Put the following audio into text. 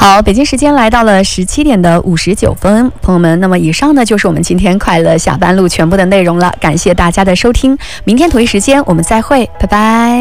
好，北京时间来到了17点的59分，朋友们，那么以上呢就是我们今天快乐下班路全部的内容了，感谢大家的收听，明天同一时间我们再会，拜拜。